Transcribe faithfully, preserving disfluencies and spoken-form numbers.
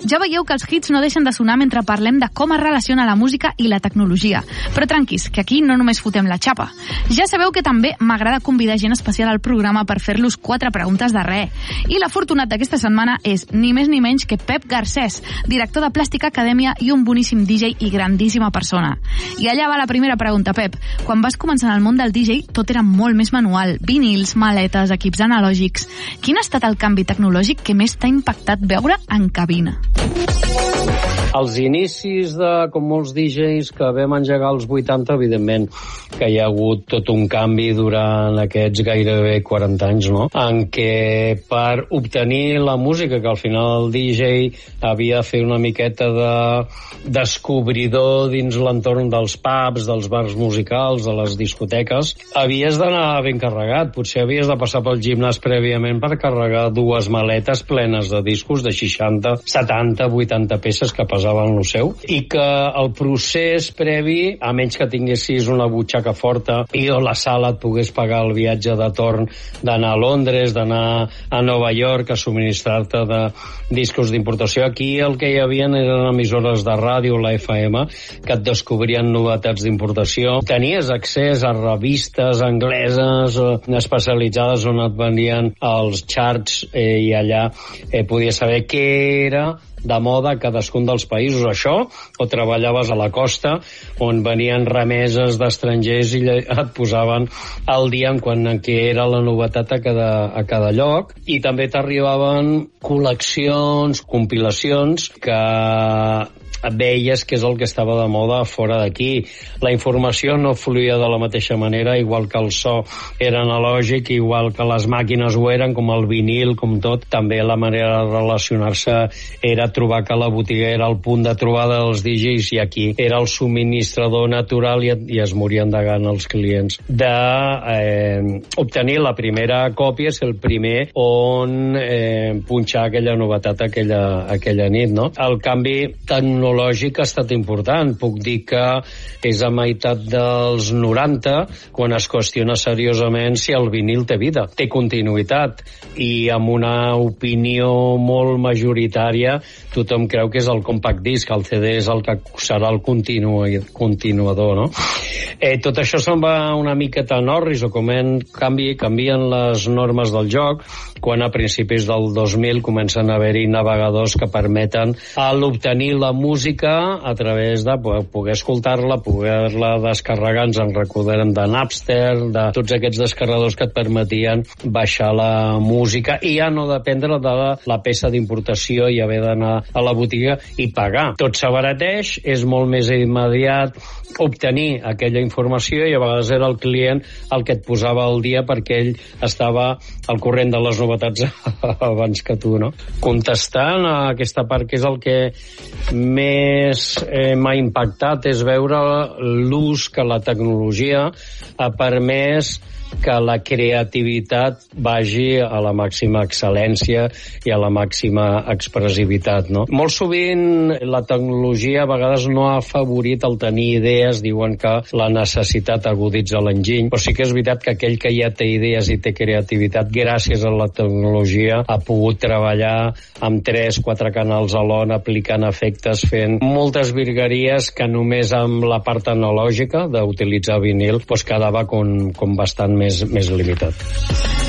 Ja veieu que els hits no deixen de sonar mentre parlem de com es relaciona la música i la tecnologia. Però tranquis, que aquí no només fotem la xapa. Ja sabeu que també m'agrada convidar gent especial al programa per fer-los quatre preguntes de res. I l'afortunat d'aquesta setmana és ni més ni menys que Pep Garcés, director de Plàstica Acadèmia i un boníssim D J i grandíssima persona. I allà va la primera pregunta, Pep. Quan vas començar en el món del D J, tot era molt més manual. Vinils, maletes, equips analògics. Quin ha estat el canvi tecnològic que més t'ha impactat veure en cabina? Els inicis de, com molts D Js que vam engegar als vuitanta, evidentment que hi ha hagut tot un canvi durant aquests gairebé quaranta anys, no? En què per obtenir la música, que al final el D J havia de fer una miqueta de descobridor dins l'entorn dels pubs, dels bars musicals, de les discoteques, havies d'anar ben carregat. Potser havies de passar pel gimnàs prèviament per carregar dues maletes plenes de discos de seixanta, setanta, vuitanta peces que pesaven lo seu, i que el procés previ, a menys que tinguessis una butxaca forta i o la sala et pogués pagar el viatge de torn d'anar a Londres, d'anar a Nova York a subministrar-te de discos d'importació. Aquí el que hi havia eren emissores de ràdio, la F M, que et descobrien novetats d'importació. Tenies accés a revistes angleses especialitzades on et venien els charts eh, i allà eh, podies saber què era de moda a cadascun dels països. Això, o treballaves a la costa, on venien remeses d'estrangers i et posaven al dia en quant en què era la novetat a cada, a cada lloc. I també t'arribaven col·leccions, compilacions que veies que és el que estava de moda fora d'aquí. La informació no fluïa de la mateixa manera, igual que el so era analògic, igual que les màquines ho eren, com el vinil, com tot. També la manera de relacionar-se era trobar que la botiga era el punt de trobada dels D Js i aquí era el subministrador natural i, i es morien de gana els clients de eh, obtenir la primera còpia, és el primer on eh, punxar aquella novetat aquella, aquella nit, no? El canvi tecnològic ha estat important. Puc dir que és a meitat dels noranta quan es qüestiona seriosament si el vinil té vida, té continuïtat, i amb una opinió molt majoritària tothom creu que és el compact disc, el C D és el que serà el continu, continuador, no? Eh, tot això se'n va una miqueta en orris, o com en canvi, canvien les normes del joc, quan a principis del dos mil comencen a haver-hi navegadors que permeten l'obtenir la música a través de poder escoltar-la, poder-la descarregar. Ens en recordem de Napster, de tots aquests descarregadors que et permetien baixar la música i ja no dependre de la, la peça d'importació i haver d'anar a la botiga i pagar. Tot s'abarateix, és molt més immediat obtenir aquella informació i a vegades era el client el que et posava al dia perquè ell estava al corrent de les novetats abans que tu, no? Contestant a aquesta part, que és el que més eh, m'ha impactat, és veure l'ús que la tecnologia ha permès que la creativitat vagi a la màxima excel·lència i a la màxima expressivitat, no? Molt sovint la tecnologia a vegades no ha afavorit el tenir idees, diuen que la necessitat aguditza l'enginy, però sí que és veritat que aquell que ja té idees i té creativitat, gràcies a la tecnologia, ha pogut treballar amb tres, quatre canals alhora, aplicant efectes, fent moltes virgueries que només amb la part analògica d'utilitzar vinil pues quedava com, com bastant més, més limitat.